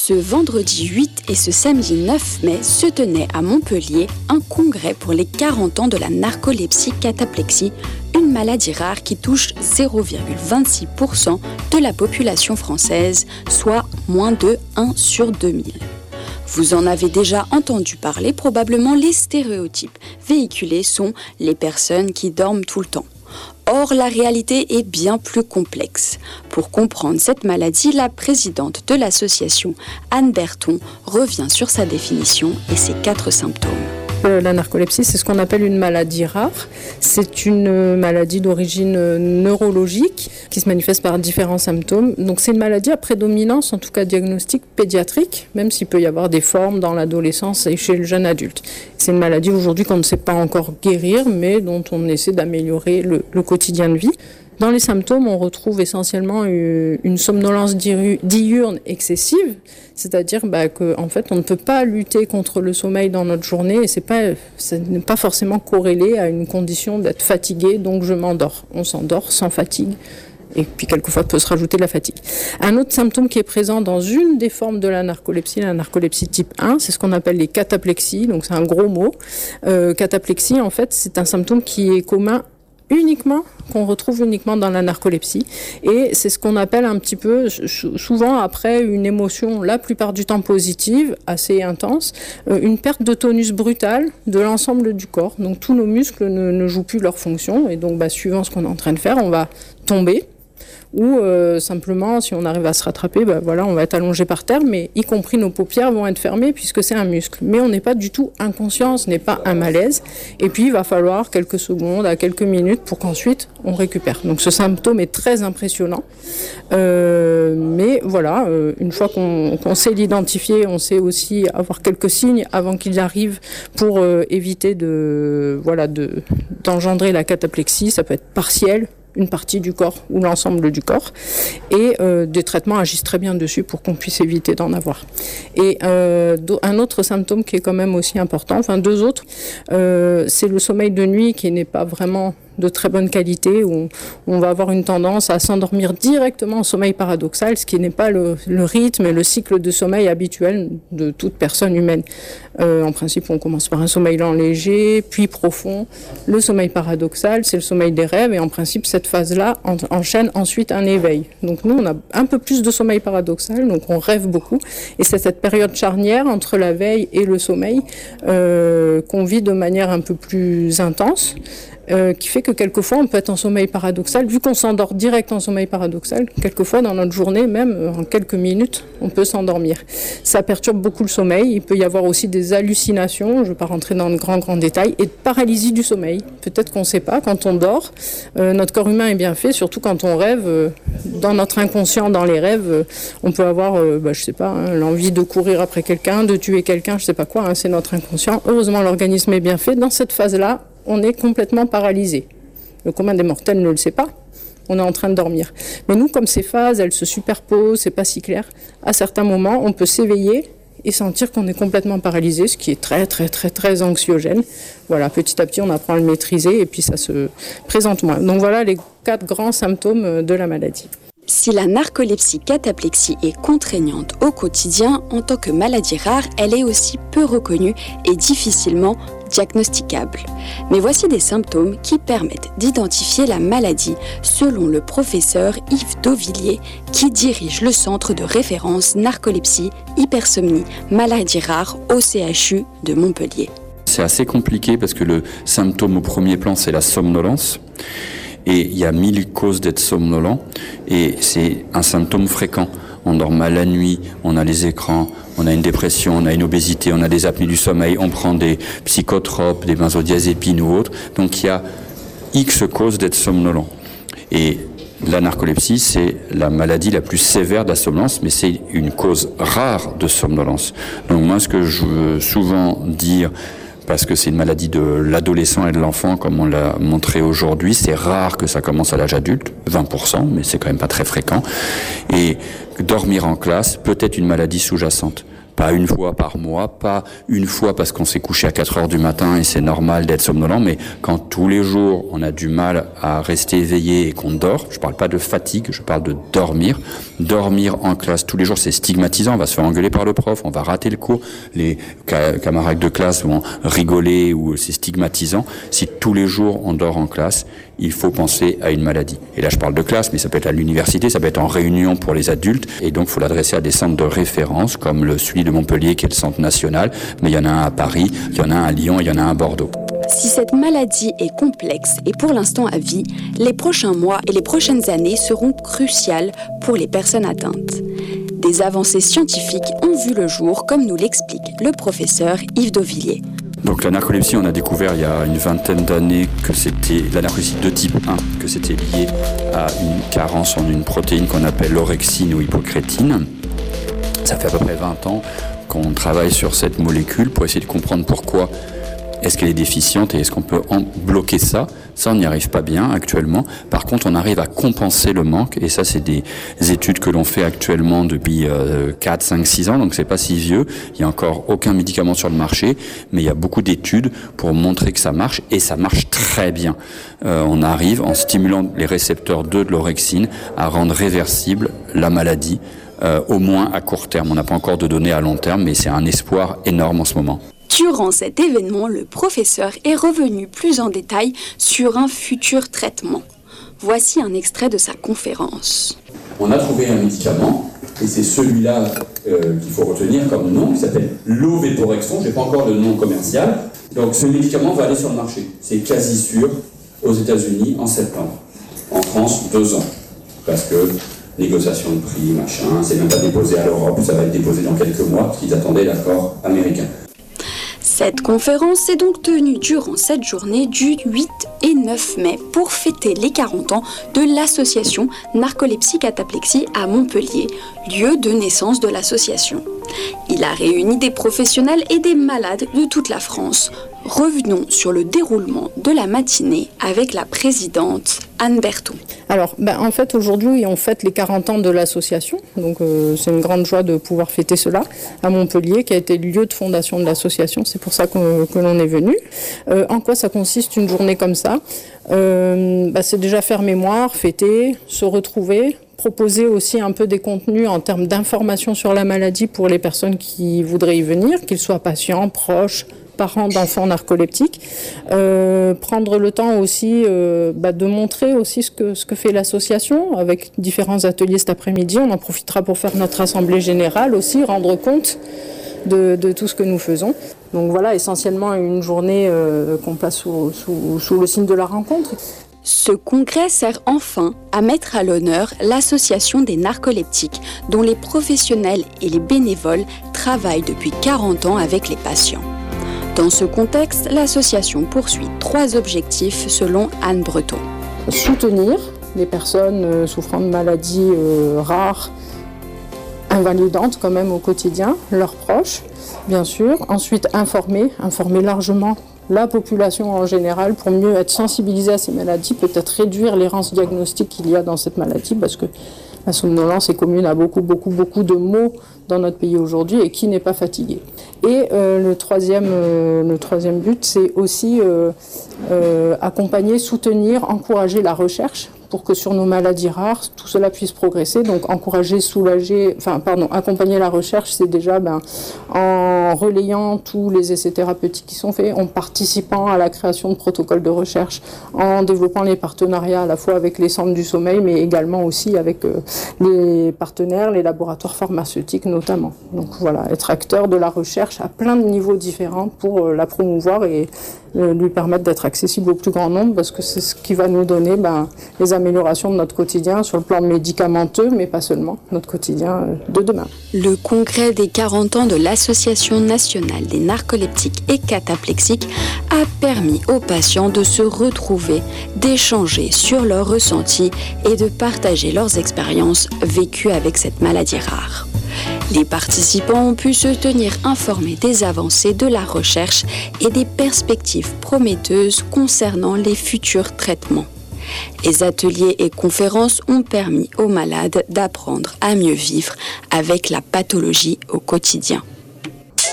Ce vendredi 8 et ce samedi 9 mai se tenait à Montpellier un congrès pour les 40 ans de la narcolepsie-cataplexie, une maladie rare qui touche 0,26% de la population française, soit moins de 1 sur 2000. Vous en avez déjà entendu parler, probablement les stéréotypes véhiculés sont les personnes qui dorment tout le temps. Or, la réalité est bien plus complexe. Pour comprendre cette maladie, la présidente de l'association, Anne Berton, revient sur sa définition et ses 4 symptômes. La narcolepsie, c'est ce qu'on appelle une maladie rare. C'est une maladie d'origine neurologique qui se manifeste par différents symptômes. Donc c'est une maladie à prédominance, en tout cas diagnostic pédiatrique, même s'il peut y avoir des formes dans l'adolescence et chez le jeune adulte. C'est une maladie aujourd'hui qu'on ne sait pas encore guérir, mais dont on essaie d'améliorer le quotidien de vie. Dans les symptômes, on retrouve essentiellement une somnolence diurne excessive, c'est-à-dire qu'en fait, on ne peut pas lutter contre le sommeil dans notre journée et ça n'est pas forcément corrélé à une condition d'être fatigué, donc je m'endors. On s'endort sans fatigue. Et puis quelquefois peut se rajouter de la fatigue. Un autre symptôme qui est présent dans une des formes de la narcolepsie type 1, c'est ce qu'on appelle les cataplexies, donc c'est un gros mot. Cataplexie, en fait, c'est un symptôme qui est commun qu'on retrouve uniquement dans la narcolepsie. Et c'est ce qu'on appelle un petit peu, souvent après une émotion, la plupart du temps positive, assez intense, une perte de tonus brutal de l'ensemble du corps. Donc tous nos muscles ne jouent plus leur fonction. Et donc suivant ce qu'on est en train de faire, on va tomber. Ou simplement, si on arrive à se rattraper, on va être allongé par terre, mais y compris nos paupières vont être fermées puisque c'est un muscle. Mais on n'est pas du tout inconscient, ce n'est pas un malaise. Et puis, il va falloir quelques secondes à quelques minutes pour qu'ensuite on récupère. Donc ce symptôme est très impressionnant. Mais voilà, une fois qu'on sait l'identifier, on sait aussi avoir quelques signes avant qu'il arrive pour éviter d'engendrer la cataplexie. Ça peut être partiel, une partie du corps ou l'ensemble du corps, et des traitements agissent très bien dessus pour qu'on puisse éviter d'en avoir. Et un autre symptôme qui est quand même aussi important, deux autres, c'est le sommeil de nuit qui n'est pas vraiment de très bonne qualité, où on va avoir une tendance à s'endormir directement en sommeil paradoxal, ce qui n'est pas le rythme et le cycle de sommeil habituel de toute personne humaine. En principe, on commence par un sommeil lent léger, puis profond. Le sommeil paradoxal, c'est le sommeil des rêves, et en principe, cette phase-là enchaîne ensuite un éveil. Donc nous, on a un peu plus de sommeil paradoxal, donc on rêve beaucoup, et c'est cette période charnière entre la veille et le sommeil qu'on vit de manière un peu plus intense, qui fait que quelquefois on peut être en sommeil paradoxal, vu qu'on s'endort direct en sommeil paradoxal, quelquefois dans notre journée, même en quelques minutes, on peut s'endormir. Ça perturbe beaucoup le sommeil, il peut y avoir aussi des hallucinations, je ne vais pas rentrer dans de grands détails, et de paralysie du sommeil. Peut-être qu'on ne sait pas, quand on dort, notre corps humain est bien fait, surtout quand on rêve, dans notre inconscient, dans les rêves, on peut avoir, l'envie de courir après quelqu'un, de tuer quelqu'un, je ne sais pas quoi, c'est notre inconscient. Heureusement, l'organisme est bien fait. Dans cette phase-là, on est complètement paralysé. Le commun des mortels ne le sait pas. On est en train de dormir. Mais nous, comme ces phases, elles se superposent, c'est pas si clair. À certains moments, on peut s'éveiller et sentir qu'on est complètement paralysé, ce qui est très, très, très, très anxiogène. Voilà, petit à petit, on apprend à le maîtriser et puis ça se présente moins. Donc voilà les 4 grands symptômes de la maladie. Si la narcolepsie-cataplexie est contraignante au quotidien, en tant que maladie rare, elle est aussi peu reconnue et difficilement diagnosticable. Mais voici des symptômes qui permettent d'identifier la maladie, selon le professeur Yves Dauvilliers, qui dirige le centre de référence narcolepsie, hypersomnie, maladie rare au CHU de Montpellier. C'est assez compliqué parce que le symptôme au premier plan, c'est la somnolence. Et il y a 1000 causes d'être somnolent et c'est un symptôme fréquent. On dort mal la nuit, on a les écrans, on a une dépression, on a une obésité, on a des apnées du sommeil, on prend des psychotropes, des benzodiazépines ou autres. Donc il y a X causes d'être somnolent. Et la narcolepsie, c'est la maladie la plus sévère de la somnolence, mais c'est une cause rare de somnolence. Donc moi, ce que je veux souvent dire, parce que c'est une maladie de l'adolescent et de l'enfant, comme on l'a montré aujourd'hui. C'est rare que ça commence à l'âge adulte, 20%, mais c'est quand même pas très fréquent. Et dormir en classe peut être une maladie sous-jacente. Pas une fois par mois, pas une fois parce qu'on s'est couché à 4 heures du matin et c'est normal d'être somnolent, mais quand tous les jours on a du mal à rester éveillé et qu'on dort, je parle pas de fatigue, je parle de dormir. Dormir en classe tous les jours, c'est stigmatisant, on va se faire engueuler par le prof, on va rater le cours, les camarades de classe vont rigoler ou c'est stigmatisant. Si tous les jours on dort en classe, il faut penser à une maladie. Et là je parle de classe, mais ça peut être à l'université, ça peut être en réunion pour les adultes, et donc il faut l'adresser à des centres de référence, comme celui de Montpellier qui est le centre national, mais il y en a un à Paris, il y en a un à Lyon, il y en a un à Bordeaux. Si cette maladie est complexe et pour l'instant à vie, les prochains mois et les prochaines années seront cruciales pour les personnes atteintes. Des avancées scientifiques ont vu le jour, comme nous l'explique le professeur Yves Dauvilliers. Donc la narcolepsie, on a découvert il y a une vingtaine d'années que c'était la narcolepsie de type 1, que c'était lié à une carence en une protéine qu'on appelle l'orexine ou hypocrétine. Ça fait à peu près 20 ans qu'on travaille sur cette molécule pour essayer de comprendre pourquoi est-ce qu'elle est déficiente et est-ce qu'on peut en bloquer ça. Ça, on n'y arrive pas bien actuellement. Par contre, on arrive à compenser le manque. Et ça, c'est des études que l'on fait actuellement depuis 4, 5, 6 ans. Donc, c'est pas si vieux. Il y a encore aucun médicament sur le marché. Mais il y a beaucoup d'études pour montrer que ça marche. Et ça marche très bien. On arrive, en stimulant les récepteurs 2 de l'orexine, à rendre réversible la maladie, au moins à court terme. On n'a pas encore de données à long terme, mais c'est un espoir énorme en ce moment. Durant cet événement, le professeur est revenu plus en détail sur un futur traitement. Voici un extrait de sa conférence. On a trouvé un médicament, et c'est celui-là qu'il faut retenir comme nom, qui s'appelle l'Oveporexton. Je n'ai pas encore de nom commercial. Donc ce médicament va aller sur le marché. C'est quasi sûr aux États-Unis en septembre. En France, 2 ans. Parce que négociation de prix, machin, c'est même pas déposé à l'Europe, ça va être déposé dans quelques mois, parce qu'ils attendaient l'accord américain. Cette conférence s'est donc tenue durant cette journée du 8 et 9 mai pour fêter les 40 ans de l'association Narcolepsie-Cataplexie à Montpellier, lieu de naissance de l'association. Il a réuni des professionnels et des malades de toute la France. Revenons sur le déroulement de la matinée avec la présidente Anne Berthoud. Alors, en fait, aujourd'hui, on fête les 40 ans de l'association. Donc, c'est une grande joie de pouvoir fêter cela à Montpellier, qui a été le lieu de fondation de l'association. C'est pour ça que l'on est venu. En quoi ça consiste une journée comme ça ? C'est déjà faire mémoire, fêter, se retrouver, proposer aussi un peu des contenus en termes d'information sur la maladie pour les personnes qui voudraient y venir, qu'ils soient patients, proches, parents d'enfants narcoleptiques, prendre le temps aussi de montrer aussi ce que fait l'association avec différents ateliers cet après-midi. On en profitera pour faire notre assemblée générale aussi, rendre compte de tout ce que nous faisons. Donc voilà, essentiellement une journée qu'on place sous le signe de la rencontre. Ce congrès sert enfin à mettre à l'honneur l'association des narcoleptiques, dont les professionnels et les bénévoles travaillent depuis 40 ans avec les patients. Dans ce contexte, l'association poursuit 3 objectifs selon Anne Breton. Soutenir les personnes souffrant de maladies rares, invalidantes quand même au quotidien, leurs proches, bien sûr. Ensuite, informer largement la population en général pour mieux être sensibilisée à ces maladies, peut-être réduire l'errance diagnostique qu'il y a dans cette maladie, parce que la somnolence est commune à beaucoup de maux dans notre pays aujourd'hui, et qui n'est pas fatigué. Et le troisième but, c'est aussi accompagner, soutenir, encourager la recherche pour que sur nos maladies rares, tout cela puisse progresser. Donc accompagner la recherche, c'est déjà en relayant tous les essais thérapeutiques qui sont faits, en participant à la création de protocoles de recherche, en développant les partenariats à la fois avec les centres du sommeil, mais également aussi avec les partenaires, les laboratoires pharmaceutiques notamment. Donc voilà, être acteur de la recherche à plein de niveaux différents pour la promouvoir et lui permettre d'être accessible au plus grand nombre, parce que c'est ce qui va nous donner les améliorations de notre quotidien sur le plan médicamenteux, mais pas seulement, notre quotidien de demain. Le congrès des 40 ans de l'Association nationale des narcoleptiques et cataplexiques a permis aux patients de se retrouver, d'échanger sur leurs ressentis et de partager leurs expériences vécues avec cette maladie rare. Les participants ont pu se tenir informés des avancées de la recherche et des perspectives prometteuses concernant les futurs traitements. Les ateliers et conférences ont permis aux malades d'apprendre à mieux vivre avec la pathologie au quotidien.